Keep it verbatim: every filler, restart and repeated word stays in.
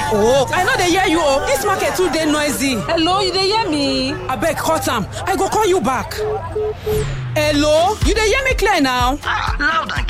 Oh, I no dey hear you oh. This market too dey noisy. Hello, you dey hear me? Abeg cut am. I go call you back. Hello, you dey hear me clear now? Ah, loud and